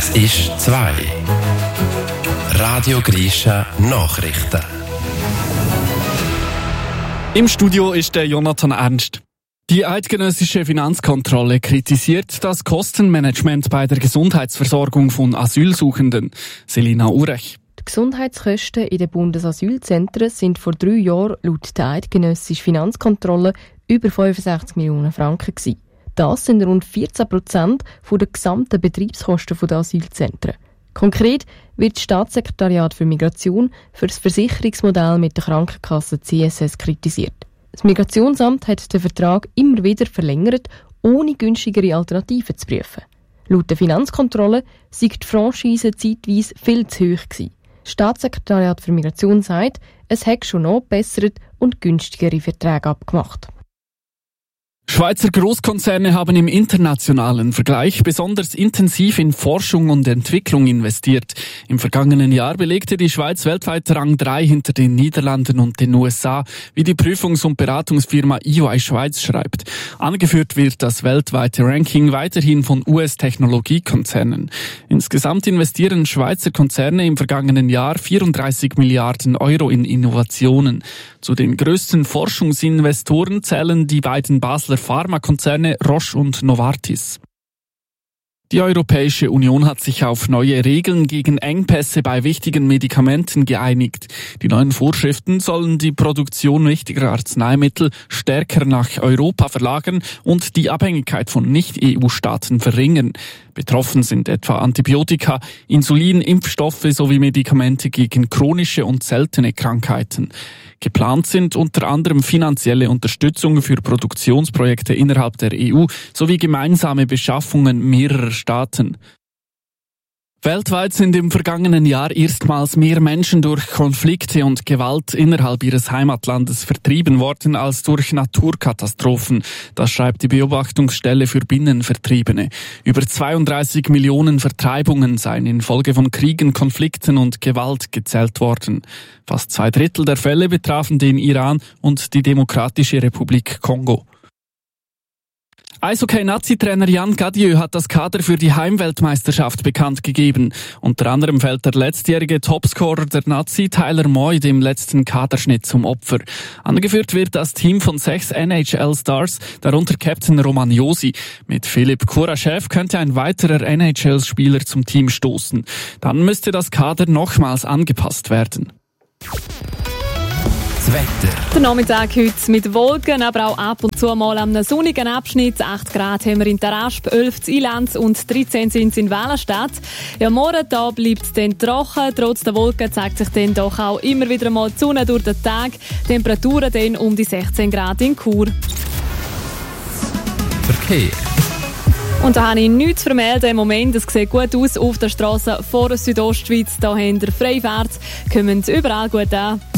Es ist 2. Radio Grisha Nachrichten. Im Studio ist der Jonathan Ernst. Die eidgenössische Finanzkontrolle kritisiert das Kostenmanagement bei der Gesundheitsversorgung von Asylsuchenden. Selina Urech. Die Gesundheitskosten in den Bundesasylzentren sind vor 3 Jahren laut der eidgenössischen Finanzkontrolle über 65 Millionen Franken gewesen. Das sind rund 14% der gesamten Betriebskosten der Asylzentren. Konkret wird das Staatssekretariat für Migration für das Versicherungsmodell mit der Krankenkasse CSS kritisiert. Das Migrationsamt hat den Vertrag immer wieder verlängert, ohne günstigere Alternativen zu prüfen. Laut der Finanzkontrolle sei die Franchise zeitweise viel zu hoch gewesen. Das Staatssekretariat für Migration sagt, es hätte schon noch bessere und günstigere Verträge abgemacht. Schweizer Großkonzerne haben im internationalen Vergleich besonders intensiv in Forschung und Entwicklung investiert. Im vergangenen Jahr belegte die Schweiz weltweit Rang 3 hinter den Niederlanden und den USA, wie die Prüfungs- und Beratungsfirma EY Schweiz schreibt. Angeführt wird das weltweite Ranking weiterhin von US-Technologiekonzernen. Insgesamt investieren Schweizer Konzerne im vergangenen Jahr 34 Milliarden Euro in Innovationen. Zu den größten Forschungsinvestoren zählen die beiden Basler Pharmakonzerne Roche und Novartis. Die Europäische Union hat sich auf neue Regeln gegen Engpässe bei wichtigen Medikamenten geeinigt. Die neuen Vorschriften sollen die Produktion wichtiger Arzneimittel stärker nach Europa verlagern und die Abhängigkeit von Nicht-EU-Staaten verringern. Betroffen sind etwa Antibiotika, Insulin, Impfstoffe sowie Medikamente gegen chronische und seltene Krankheiten. Geplant sind unter anderem finanzielle Unterstützung für Produktionsprojekte innerhalb der EU sowie gemeinsame Beschaffungen mehrerer Staaten. Weltweit sind im vergangenen Jahr erstmals mehr Menschen durch Konflikte und Gewalt innerhalb ihres Heimatlandes vertrieben worden als durch Naturkatastrophen. Das schreibt die Beobachtungsstelle für Binnenvertriebene. Über 32 Millionen Vertreibungen seien infolge von Kriegen, Konflikten und Gewalt gezählt worden. Fast 2/3 der Fälle betrafen den Iran und die Demokratische Republik Kongo. Eishockey-Nazi-Trainer Jan Gadieu hat das Kader für die Heimweltmeisterschaft bekannt gegeben. Unter anderem fällt der letztjährige Topscorer der Nazi Tyler Moy dem letzten Kaderschnitt zum Opfer. Angeführt wird das Team von 6 NHL-Stars, darunter Captain Roman Josi. Mit Philipp Kuraschew könnte ein weiterer NHL-Spieler zum Team stoßen. Dann müsste das Kader nochmals angepasst werden. Das Wetter. Der Nachmittag heute mit Wolken, aber auch ab und zu mal am sonnigen Abschnitt. 8 Grad haben wir in Tarasp, 11 in Ilanz und 13 sind es in Wallenstadt. Ja, morgen da bleibt es dann trocken. Trotz der Wolken zeigt sich dann doch auch immer wieder mal die Sonne durch den Tag. Temperaturen dann um die 16 Grad in Chur. Verkehr. Und da habe ich nichts zu vermelden im Moment. Es sieht gut aus auf der Straße vor der Südostschweiz. Da haben wir Freifahrt, kommen überall gut an.